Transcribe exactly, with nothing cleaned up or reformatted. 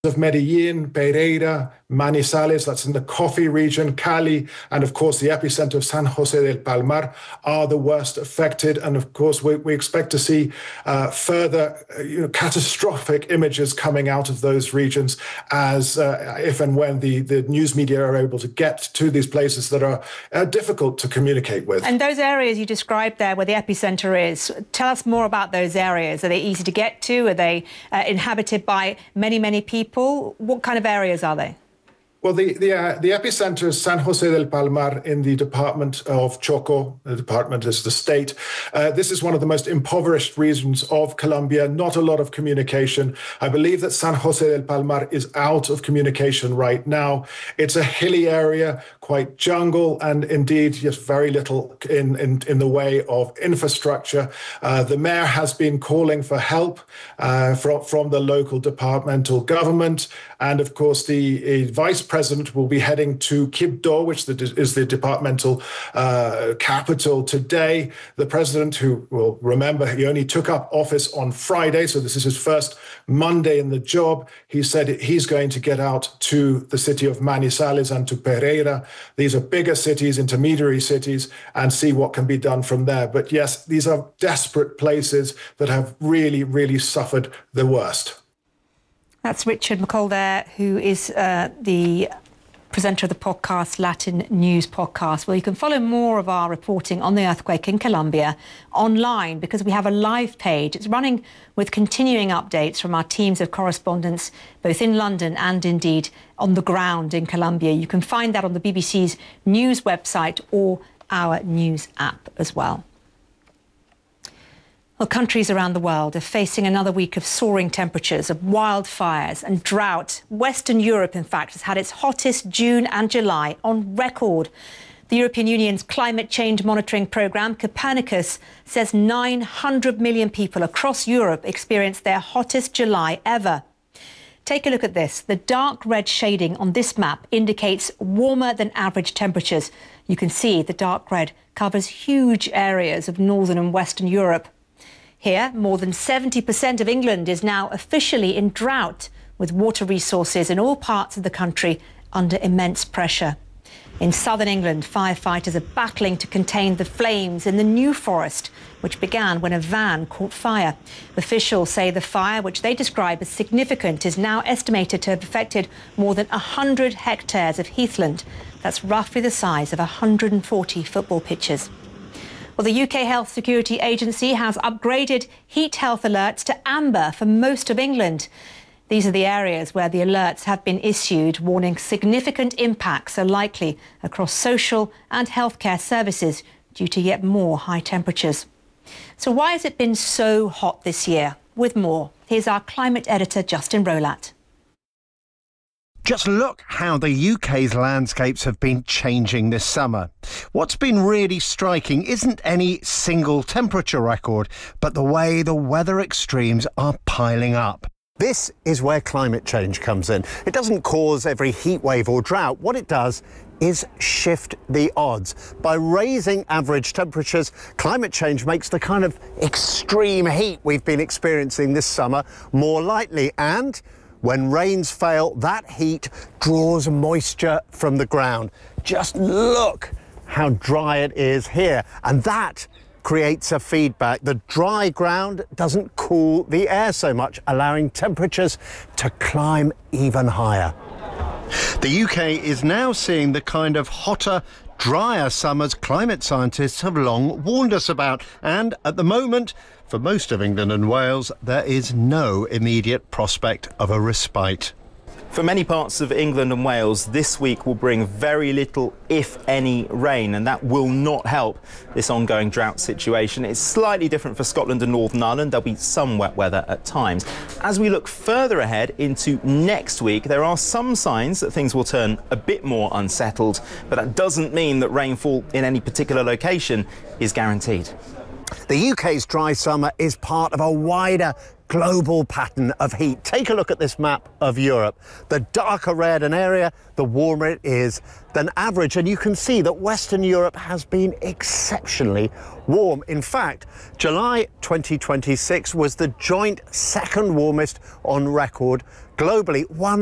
of Medellin, Pereira, Manizales, that's in the coffee region, Cali, and of course the epicenter of San Jose del Palmar are the worst affected. And of course we, we expect to see uh, further uh, you know, catastrophic images coming out of those regions as uh, if and when the, the news media are able to get to these places that are uh, difficult to communicate with. And those areas you described there where the epicenter is, tell us more about those areas. Are they easy to get to? Are they uh, inhabited by many, many people? What kind of areas are they? Well, the the, uh, the epicenter is San Jose del Palmar in the department of Choco. The department is the state. Uh, this is one of the most impoverished regions of Colombia. Not a lot of communication. I believe that San Jose del Palmar is out of communication right now. It's a hilly area, quite jungle, and indeed just very little in, in, in the way of infrastructure. Uh, the mayor has been calling for help uh, from, from the local departmental government. And of course, the uh, vice president will be heading to Quibdó, which is the departmental uh, capital today. The president, who will remember, he only took up office on Friday, so this is his first Monday in the job. He said he's going to get out to the city of Manizales and to Pereira. These are bigger cities, intermediary cities, and see what can be done from there. But yes, these are desperate places that have really, really suffered the worst. That's Richard McCall there, who is uh, the presenter of the podcast, Latin News Podcast. Well, you can follow more of our reporting on the earthquake in Colombia online because we have a live page. It's running with continuing updates from our teams of correspondents, both in London and indeed on the ground in Colombia. You can find that on the B B C's news website or our news app as well. Well, countries around the world are facing another week of soaring temperatures, of wildfires and drought. Western Europe, in fact, has had its hottest June and July on record. The European Union's climate change monitoring programme, Copernicus, says nine hundred million people across Europe experienced their hottest July ever. Take a look at this. The dark red shading on this map indicates warmer than average temperatures. You can see the dark red covers huge areas of northern and western Europe. Here, more than seventy percent of England is now officially in drought, with water resources in all parts of the country under immense pressure. In southern England, firefighters are battling to contain the flames in the New Forest, which began when a van caught fire. Officials say the fire, which they describe as significant, is now estimated to have affected more than one hundred hectares of heathland. That's roughly the size of one hundred forty football pitches. Well, the U K Health Security Agency has upgraded heat health alerts to amber for most of England. These are the areas where the alerts have been issued, warning significant impacts are likely across social and healthcare services due to yet more high temperatures. So why has it been so hot this year? With more, here's our climate editor, Justin Rolat. Just look how the U K's landscapes have been changing this summer. What's been really striking isn't any single temperature record, but the way the weather extremes are piling up. This is where climate change comes in. It doesn't cause every heat wave or drought. What it does is shift the odds. By raising average temperatures, climate change makes the kind of extreme heat we've been experiencing this summer more likely, and when rains fail, that heat draws moisture from the ground. Just look how dry it is here. And that creates a feedback. The dry ground doesn't cool the air so much, allowing temperatures to climb even higher. The U K is now seeing the kind of hotter, drier summers climate scientists have long warned us about. And at the moment, for most of England and Wales, there is no immediate prospect of a respite. For many parts of England and Wales, this week will bring very little, if any, rain, and that will not help this ongoing drought situation. It's slightly different for Scotland and Northern Ireland. There'll be some wet weather at times. As we look further ahead into next week, there are some signs that things will turn a bit more unsettled, but that doesn't mean that rainfall in any particular location is guaranteed. The U K's dry summer is part of a wider global pattern of heat. Take a look at this map of Europe. The darker red an area, the warmer it is than average. And you can see that Western Europe has been exceptionally warm. In fact, July twenty twenty-six was the joint second warmest on record globally. One